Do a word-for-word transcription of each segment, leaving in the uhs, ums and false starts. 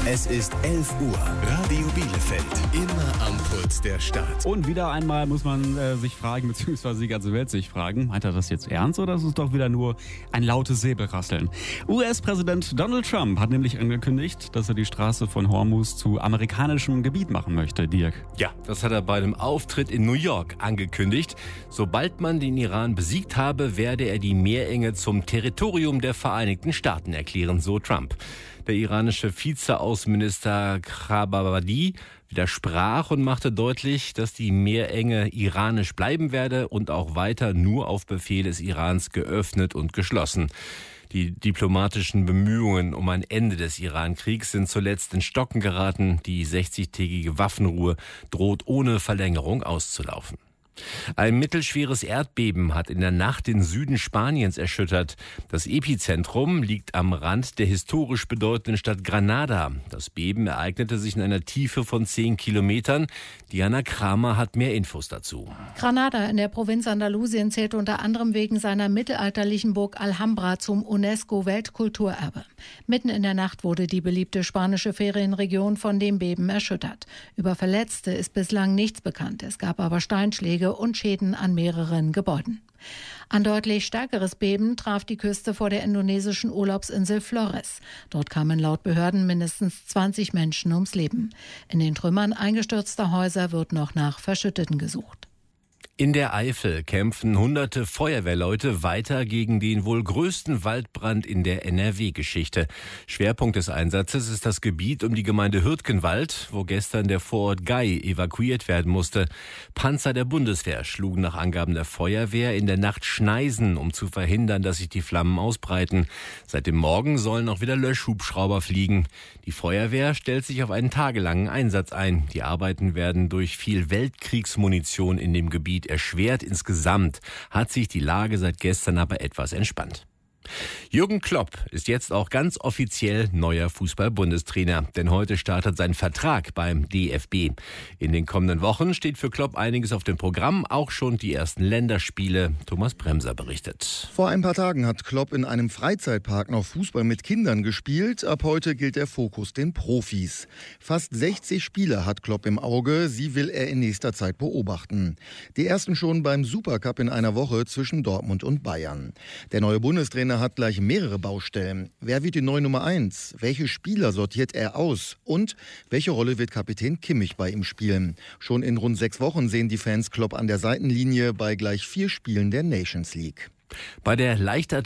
Es ist elf Uhr. Radio Bielefeld. Immer am Puls der Stadt. Und wieder einmal muss man äh, sich fragen, beziehungsweise die ganze Welt sich fragen, meint er das jetzt ernst oder ist es doch wieder nur ein lautes Säbelrasseln? U S-Präsident Donald Trump hat nämlich angekündigt, dass er die Straße von Hormuz zu amerikanischem Gebiet machen möchte, Dirk. Ja, das hat er bei einem Auftritt in New York angekündigt. Sobald man den Iran besiegt habe, werde er die Meerenge zum Territorium der Vereinigten Staaten erklären, so Trump. Der iranische Vizeaußenminister Khababadi widersprach und machte deutlich, dass die Meerenge iranisch bleiben werde und auch weiter nur auf Befehl des Irans geöffnet und geschlossen. Die diplomatischen Bemühungen um ein Ende des Iran-Kriegs sind zuletzt in Stocken geraten. Die sechzigtägige Waffenruhe droht ohne Verlängerung auszulaufen. Ein mittelschweres Erdbeben hat in der Nacht den Süden Spaniens erschüttert. Das Epizentrum liegt am Rand der historisch bedeutenden Stadt Granada. Das Beben ereignete sich in einer Tiefe von zehn Kilometern. Diana Kramer hat mehr Infos dazu. Granada in der Provinz Andalusien zählt unter anderem wegen seiner mittelalterlichen Burg Alhambra zum UNESCO-Weltkulturerbe. Mitten in der Nacht wurde die beliebte spanische Ferienregion von dem Beben erschüttert. Über Verletzte ist bislang nichts bekannt. Es gab aber Steinschläge und Schäden an mehreren Gebäuden. Ein deutlich stärkeres Beben traf die Küste vor der indonesischen Urlaubsinsel Flores. Dort kamen laut Behörden mindestens zwanzig Menschen ums Leben. In den Trümmern eingestürzter Häuser wird noch nach Verschütteten gesucht. In der Eifel kämpfen hunderte Feuerwehrleute weiter gegen den wohl größten Waldbrand in der N R W-Geschichte. Schwerpunkt des Einsatzes ist das Gebiet um die Gemeinde Hürtgenwald, wo gestern der Vorort Gei evakuiert werden musste. Panzer der Bundeswehr schlugen nach Angaben der Feuerwehr in der Nacht Schneisen, um zu verhindern, dass sich die Flammen ausbreiten. Seit dem Morgen sollen auch wieder Löschhubschrauber fliegen. Die Feuerwehr stellt sich auf einen tagelangen Einsatz ein. Die Arbeiten werden durch viel Weltkriegsmunition in dem Gebiet erschwert. Insgesamt hat sich die Lage seit gestern aber etwas entspannt. Jürgen Klopp ist jetzt auch ganz offiziell neuer Fußball-Bundestrainer, denn heute startet sein Vertrag beim D F B. In den kommenden Wochen steht für Klopp einiges auf dem Programm, auch schon die ersten Länderspiele. Thomas Bremser berichtet. Vor ein paar Tagen hat Klopp in einem Freizeitpark noch Fußball mit Kindern gespielt. Ab heute gilt der Fokus den Profis. Fast sechzig Spieler hat Klopp im Auge, sie will er in nächster Zeit beobachten. Die ersten schon beim Supercup in einer Woche zwischen Dortmund und Bayern. Der neue Bundestrainer hat gleich mehrere Baustellen. Wer wird die neue Nummer eins? Welche Spieler sortiert er aus? Und welche Rolle wird Kapitän Kimmich bei ihm spielen? Schon in rund sechs Wochen sehen die Fans Klopp an der Seitenlinie bei gleich vier Spielen der Nations League. Bei der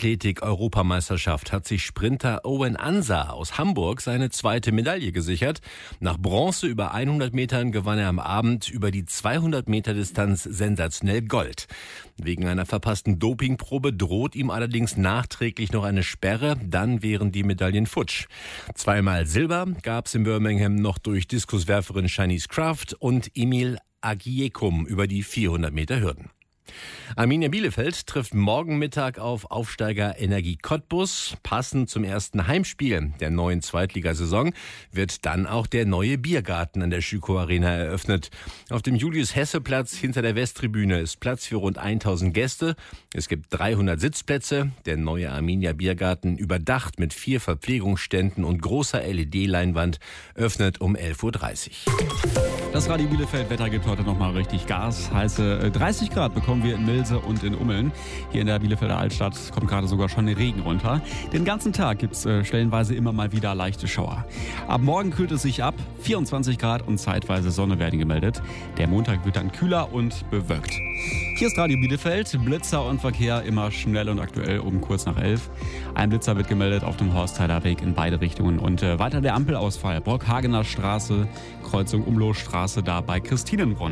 Leichtathletik-Europameisterschaft hat sich Sprinter Owen Ansa aus Hamburg seine zweite Medaille gesichert. Nach Bronze über hundert Metern gewann er am Abend über die zweihundert Meter Distanz sensationell Gold. Wegen einer verpassten Dopingprobe droht ihm allerdings nachträglich noch eine Sperre, dann wären die Medaillen futsch. Zweimal Silber gab es in Birmingham noch durch Diskuswerferin Shanice Kraft und Emil Agiekum über die vierhundert Meter Hürden. Arminia Bielefeld trifft morgen Mittag auf Aufsteiger Energie Cottbus. Passend zum ersten Heimspiel der neuen Zweitligasaison wird dann auch der neue Biergarten an der Schüko Arena eröffnet. Auf dem Julius-Hesse-Platz hinter der Westtribüne ist Platz für rund tausend Gäste. Es gibt dreihundert Sitzplätze. Der neue Arminia Biergarten, überdacht mit vier Verpflegungsständen und großer L E D-Leinwand, öffnet um elf Uhr dreißig. Das Radio Bielefeld-Wetter gibt heute nochmal richtig Gas. Heiße dreißig Grad bekommen wir in Milse und in Ummeln. Hier in der Bielefelder Altstadt kommt gerade sogar schon Regen runter. Den ganzen Tag gibt es äh, stellenweise immer mal wieder leichte Schauer. Ab morgen kühlt es sich ab. vierundzwanzig Grad und zeitweise Sonne werden gemeldet. Der Montag wird dann kühler und bewölkt. Hier ist Radio Bielefeld. Blitzer und Verkehr immer schnell und aktuell um kurz nach elf. Ein Blitzer wird gemeldet auf dem Horstheider Weg in beide Richtungen. Und äh, weiter der Ampelausfall. Brockhagener Straße, Kreuzung Umlohstraße da bei Christinenbrunn.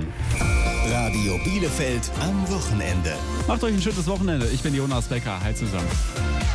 Radio Bielefeld am Wochenende. Macht euch ein schönes Wochenende. Ich bin Jonas Becker. Hi zusammen.